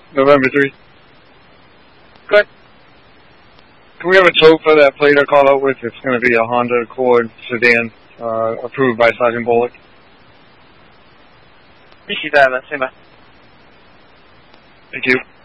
November 3. Good. Can we have a tow for that plate I called out with? It's going to be a Honda Accord sedan, approved by Sergeant Bullock. Receive that, stand by. Thank you.